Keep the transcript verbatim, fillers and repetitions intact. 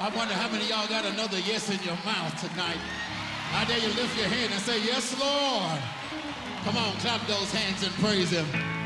I wonder how many of y'all got another yes in your mouth tonight. I dare you lift your hand and say, yes, Lord. Come on, clap those hands and praise him.